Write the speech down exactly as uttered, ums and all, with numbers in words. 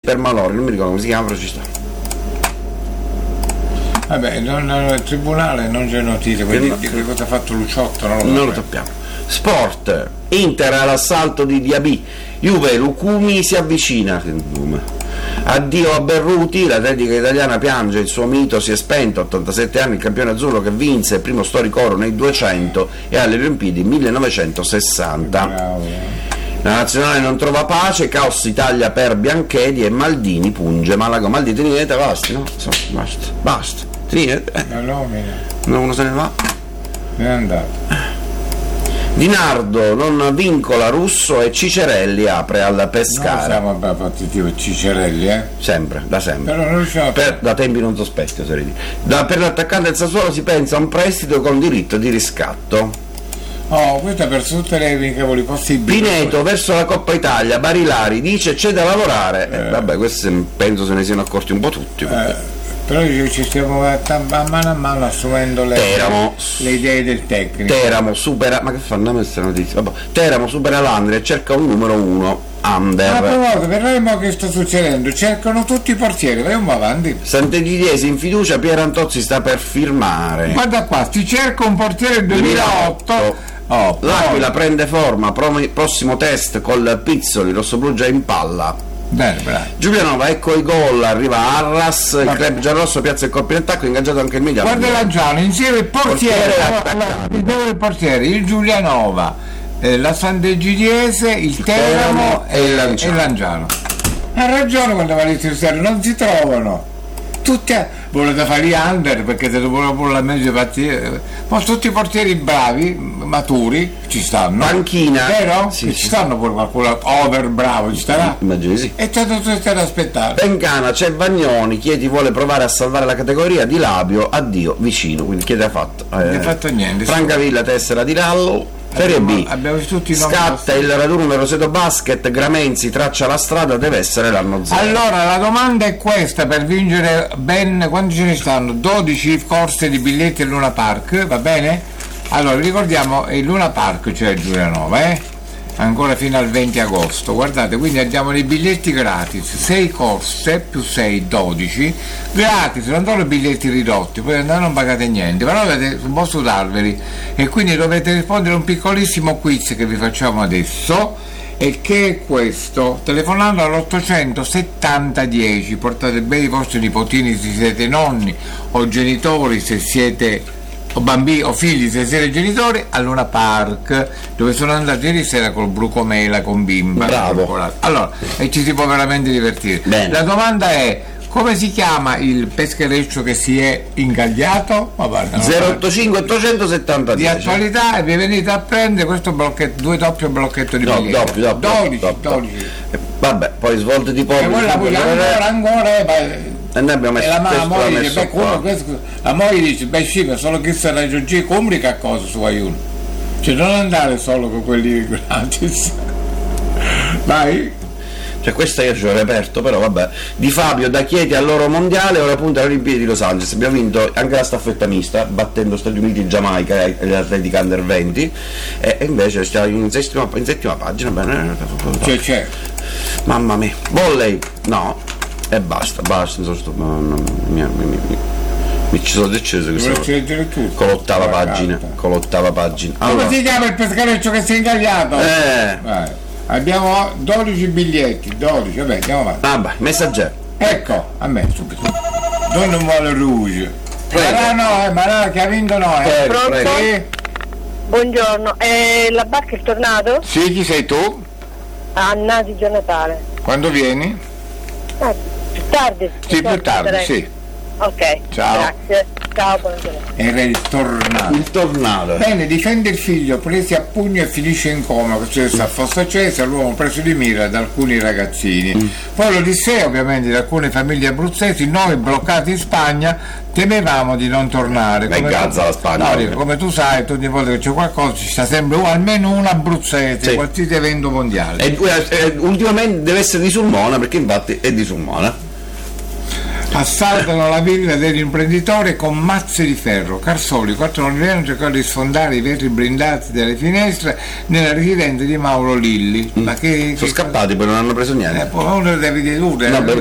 Spermalori, non mi ricordo come si chiama, però ci sta. Vabbè, non, non, il tribunale non c'è notizia, quindi no, di che cosa ha fatto Luciotto non lo, non lo sappiamo. Sport, Inter all'assalto di Diaby, Juve, Lucumi si avvicina. Addio a Berruti, l'atletica italiana piange, il suo mito si è spento, ottantasette anni, il campione azzurro che vinse il primo storico oro nei duecento e alle Olimpiadi millenovecentosessanta. Bravo. La nazionale non trova pace, Caos Italia per Bianchedi e Maldini punge Malaga. Maldini, tenete, basta, no? So, basta, basta. Tenete. Eh. La nomina. No, uno se ne va. Se n'è andato. Di Nardo non vincola Russo e Cicerelli apre al Pescara. Noi siamo partiti Cicerelli, eh? Sempre, da sempre. Però non riusciamo per, da tempi non sospetti, oserei dire. Da, per l'attaccante del Sassuolo si pensa a un prestito con diritto di riscatto. Oh, questo è per tutte le amichevoli possibili. Pineto verso la Coppa Italia, Barilari dice c'è da lavorare. Eh. Eh, vabbè, questi penso se ne siano accorti un po' tutti. Eh. Però ci stiamo a mano a mano assumendo le, Teramo, le idee del tecnico. Teramo supera, ma che fanno queste notizie? Vabbè. Teramo supera l'Andria e cerca un numero uno under. Ma provato, vedremo che sta succedendo, cercano tutti i portieri, vai un po' avanti. Sant'Egidiesi in fiducia, Pier Antozzi sta per firmare. Guarda qua, ti cerca un portiere duemilaotto. Oh, L'Aquila prende forma, prossimo test col Pizzoli, rossoblù già in palla. Bene, bravo. Giulianova, ecco i gol, arriva Arras, il club giallorosso piazza il colpo in attacco, ingaggiato anche il Mediano. Guarda la Giano, insieme il portiere, portiere il portiere, il Giulianova, eh, la Sant'Egidiese, il Teramo e il Lanciano. Lanciano. Ha ragione quando va all'interno, non si trovano. Tutti a... volete fare gli under perché se dopo pure la mezza partita, ma tutti i portieri bravi, maturi, ci stanno. Panchina, vero? Sì, ci sì. stanno pure qualcuno over bravo, ci starà? Immagino sì. E c'è tutto da aspettare. Pencana, c'è Vagnoni, Chieti vuole provare a salvare la categoria, Di Labio, addio, vicino, quindi Chieti ha fatto? Eh, non ha fatto niente. Francavilla, tessera di Rallo. Serie abbiamo, B, abbiamo tutti scatta il raduno Roseto Basket, Gramenzi traccia la strada, deve essere l'anno zero. Allora la domanda è questa, per vincere ben, quanti ce ne stanno? dodici corse di biglietti al Luna Park, va bene? Allora ricordiamo il Luna Park, cioè Giulianova, eh? Ancora fino al venti agosto, guardate, quindi abbiamo dei biglietti gratis, sei corse più sei, dodici gratis, non sono biglietti ridotti, poi andate non pagate niente, però avete un po' sudarveli e quindi dovete rispondere a un piccolissimo quiz che vi facciamo adesso, e che è questo: telefonando all'ottocento settanta dieci, portate bene i vostri nipotini se siete nonni o genitori, se siete o bambini o figli se siete genitori, a Luna Park, dove sono andato ieri sera col Brucomela con bimba. Bravo. Allora, e ci si può veramente divertire. Bene. La domanda è: come si chiama il peschereccio che si è ingagliato? Ma guarda, zero otto cinque ottocentosettanta di attualità, e vi venite a prendere questo blocchetto, due doppio blocchetto di no, biglietti. doppio, doppio, dodici, doppio, dodici. Eh, vabbè, poi svolte di E quella poi ancora, ancora, eh, e noi abbiamo messo, e la, la moglie dice, beh, qua. come, questo, la moglie dice, beh sì, ma solo che se la G comunica cosa su aiuto, cioè non andare solo con quelli gratis. Vai. Cioè questa io ci ho reperto, però vabbè. Di Fabio da Chieti all'oro mondiale, ora punta alle Olimpiadi di Los Angeles. Abbiamo vinto anche la staffetta mista, battendo Stati Uniti e Giamaica e l'atletica under venti, e invece stiamo in settima, in settima pagina. Bene. C'è, c'è. Mamma mia. Volley, no. E basta, basta, non so, sto, no, no, mi, mi, mi, mi ci sono deciso che stavo con l'ottava pagina, con l'ottava pagina. Allora, come si chiama il peschereccio che si è ingagliato? Eh. Vai. Abbiamo dodici biglietti, dodici, vabbè, andiamo avanti. Vabbè, messaggero. Ecco, a me subito. Don vuole rouge. Prego. Ma no, eh, ma no, che ha vinto no, eh. Prego, prego. Sì. Buongiorno, eh, la barca è tornato? Sì, chi sei tu? Anna di Gian Natale. Quando vieni? Eh, più tardi? Sì, più tardi, sì. Ok, ciao. Grazie, ciao, buongiorno. Era il tornado. Il tornado. Bene, difende il figlio, presi a pugno e finisce in coma. Successo a Fossa Cesa, l'uomo preso di mira da alcuni ragazzini. Mm. Poi l'Odissea, ovviamente, di alcune famiglie abruzzesi, noi bloccati in Spagna, temevamo di non tornare. Ma come Gaza la Spagna. No, come tu sai, ogni volta che c'è qualcosa ci sta sempre uh, almeno un abruzzese, sì. qualsiasi evento mondiale. E, e, ultimamente deve essere di Sulmona, perché infatti è di Sulmona. Assaltano la villa dell'imprenditore con mazze di ferro. Carsoli, quattro novelli cercano di sfondare i vetri blindati delle finestre nella residenza di Mauro Lilli. Mm. Ma che, sono che scappati, poi non hanno preso niente. Eh, poi uno deve dire, no,